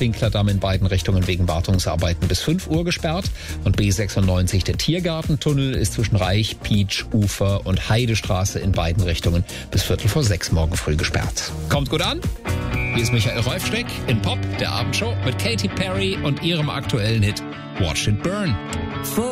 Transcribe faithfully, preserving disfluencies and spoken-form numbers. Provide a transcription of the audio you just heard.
Winklerdamm in beiden Richtungen wegen Wartungsarbeiten bis fünf Uhr gesperrt. Und B sechsundneunzig, der Tiergartentunnel, ist zwischen Reich, Pietsch, Ufer und Heidestraße in beiden Richtungen bis Viertel vor sechs morgen früh gesperrt. Kommt gut an! Hier ist Michael Reufsteck in Pop, der Abendshow, mit Katy Perry und ihrem aktuellen Hit Watch It Burn.